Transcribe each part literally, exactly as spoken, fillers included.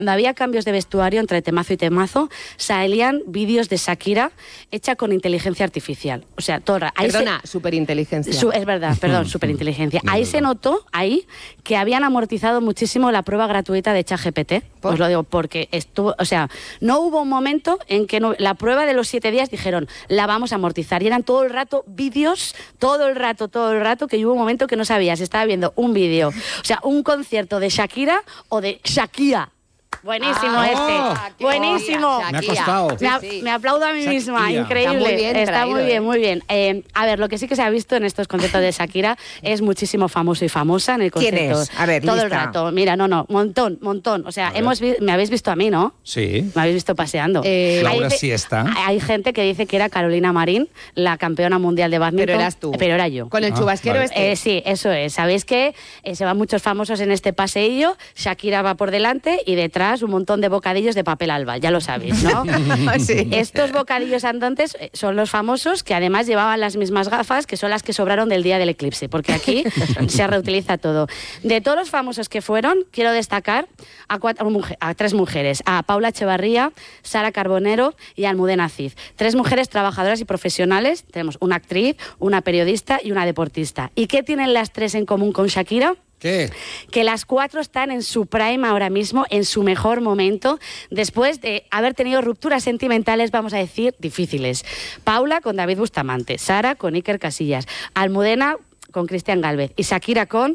Cuando había cambios de vestuario entre temazo y temazo, salían vídeos de Shakira hecha con inteligencia artificial. O sea, toda... Perdona, se... superinteligencia. Su, es verdad, perdón, superinteligencia. Ahí se notó, ahí, que habían amortizado muchísimo la prueba gratuita de ChatGPT. Os lo digo, porque estuvo... O sea, no hubo un momento en que no, la prueba de los siete días dijeron, la vamos a amortizar. Y eran todo el rato vídeos, todo el rato, todo el rato, que hubo un momento que no sabías si estaba viendo un vídeo, o sea, un concierto de Shakira o de Shakira. Buenísimo ah, este, oh, buenísimo. Me ha costado. Me, a, me aplaudo a mí Shakira. misma, increíble. Está muy bien, Está traído, muy bien, eh. muy bien. Eh, a ver, lo que sí que se ha visto en estos conciertos de Shakira es muchísimo famoso y famosa en el concierto. ¿Quién es? A ver, todo lista. el rato. Mira, no, no, montón, montón. O sea, hemos vi me habéis visto a mí, ¿no? Sí. Me habéis visto paseando. Eh, Laura hay, sí está. Hay gente que dice que era Carolina Marín, la campeona mundial de badminton. Pero eras tú. Pero era yo. Con el ah, chubasquero vale. este. Eh, sí, eso es. Sabéis que eh, se van muchos famosos en este paseillo. Shakira va por delante y detrás un montón de bocadillos de papel alba, ya lo sabéis, ¿no? Sí. Estos bocadillos andantes son los famosos que además llevaban las mismas gafas que son las que sobraron del día del eclipse, porque aquí se reutiliza todo. De todos los famosos que fueron, quiero destacar a, cuatro, a tres mujeres, a Paula Echevarría, Sara Carbonero y Almudena Cid. Tres mujeres trabajadoras y profesionales. Tenemos una actriz, una periodista y una deportista. ¿Y qué tienen las tres en común con Shakira? ¿Qué? Que las cuatro están en su prime ahora mismo, en su mejor momento, después de haber tenido rupturas sentimentales, vamos a decir, difíciles. Paula con David Bustamante, Sara con Iker Casillas, Almudena con Cristian Gálvez y Shakira con...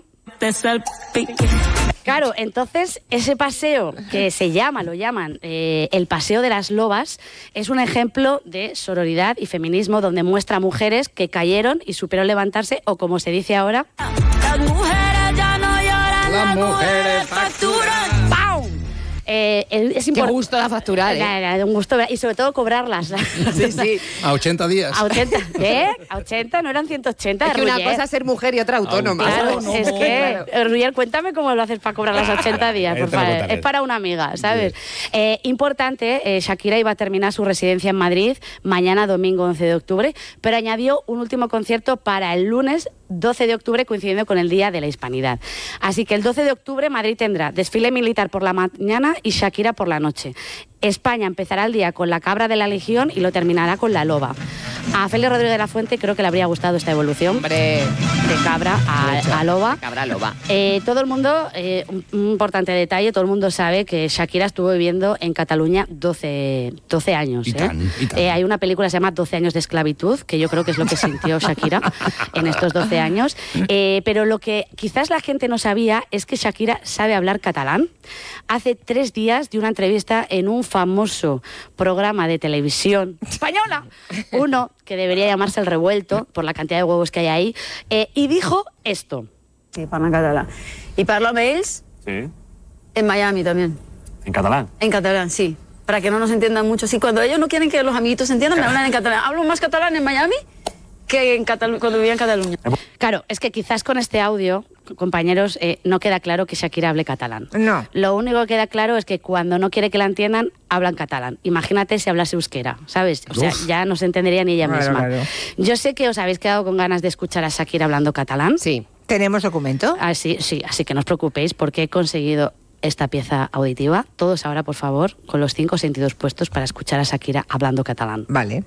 Claro, entonces ese paseo que se llama, lo llaman eh, el paseo de las lobas, es un ejemplo de sororidad y feminismo donde muestra mujeres que cayeron y supieron levantarse, o como se dice ahora... Las mujeres ya no lloran, las mujeres facturan. ¡Pam! Eh, es Qué gusto da facturar, ¿eh? Un gusto, y sobre todo cobrarlas. Sí, sí. A ochenta días. A ochenta, ¿eh? A ochenta, no eran ciento ochenta. Es que una cosa es ser mujer y otra autónoma. Claro, no, es que, claro. Ruyer, cuéntame cómo lo haces para cobrar las ochenta días, por favor. Es para una amiga, ¿sabes? Sí. Eh, importante, eh, Shakira iba a terminar su residencia en Madrid mañana, domingo once de octubre, pero añadió un último concierto para el lunes doce de octubre, coincidiendo con el Día de la Hispanidad. Así que el doce de octubre Madrid tendrá desfile militar por la mañana y Shakira por la noche. España empezará el día con la cabra de la Legión y lo terminará con la loba. A Félix Rodríguez de la Fuente creo que le habría gustado esta evolución. Hombre, de cabra a, a loba. De cabra a loba. Eh, todo el mundo, eh, un, un importante detalle, todo el mundo sabe que Shakira estuvo viviendo en Cataluña doce, doce años. Y ¿eh? tan, y tan. Eh, hay una película que se llama doce años de esclavitud, que yo creo que es lo que sintió Shakira en estos doce años. Eh, pero lo que quizás la gente no sabía es que Shakira sabe hablar catalán. Hace tres días dio una entrevista en un famoso programa de televisión española, uno que debería llamarse El Revuelto, por la cantidad de huevos que hay ahí, eh, y dijo esto. Sí, parla en catalán. ¿Y parla amb ells? Sí. En Miami también. ¿En catalán? En catalán, sí. Para que no nos entiendan mucho. Sí, cuando ellos no quieren que los amiguitos se entiendan, me hablan en catalán. Hablo más catalán en Miami que en Catalu- cuando vivía en Cataluña. Claro, es que quizás con este audio, compañeros, eh, no queda claro que Shakira hable catalán. No. Lo único que queda claro es que cuando no quiere que la entiendan, hablan catalán. Imagínate si hablase euskera, ¿sabes? O sea, Uf. ya no se entendería ni ella Claro, misma. claro. Yo sé que os habéis quedado con ganas de escuchar a Shakira hablando catalán. Sí. ¿Tenemos documento? Así, sí, así que no os preocupéis porque he conseguido esta pieza auditiva. Todos ahora, por favor, con los cinco sentidos puestos para escuchar a Shakira hablando catalán. Vale.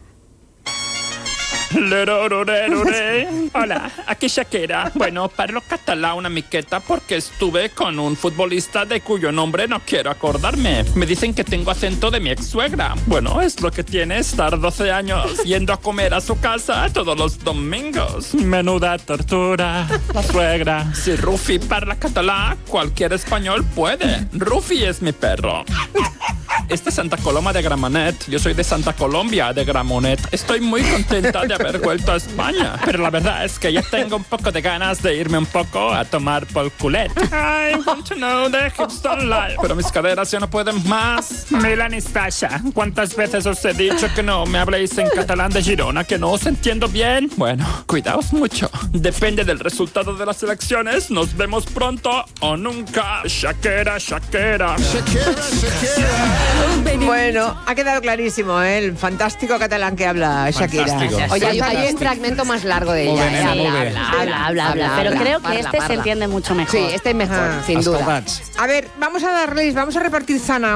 Hola, aquí Shakira. Bueno, parlo catalán una miqueta porque estuve con un futbolista de cuyo nombre no quiero acordarme. Me dicen que tengo acento de mi ex suegra. Bueno, es lo que tiene estar doce años yendo a comer a su casa todos los domingos. Menuda tortura, la suegra. Si Rufi parla catalán, cualquier español puede. Rufi es mi perro. Este es Santa Coloma de Gramenet. Yo soy de Santa Colombia de Gramenet. Estoy muy contenta de haber vuelto a España, pero la verdad es que ya tengo un poco de ganas de irme un poco a tomar por culet. I want to know the hipster life. Pero mis caderas ya no pueden más. Milan y Sasha, ¿cuántas veces os he dicho que no me habléis en catalán de Girona, que no os entiendo bien? Bueno, cuidaos mucho. Depende del resultado de las elecciones. Nos vemos pronto o nunca. Shakira, Shakira. Shakira, Shakira. Bueno, ha quedado clarísimo, ¿eh? El fantástico catalán que habla Shakira. Fantástico. Oye, hay, hay un fragmento más largo de Muy ella. bien, ¿eh? muy bien. Habla, habla, habla, habla. Pero habla, creo que parla, este parla. se entiende mucho mejor. Sí, este es mejor, Ah, sin duda. Escalats. A ver, vamos a darles, vamos a repartir zanahoria.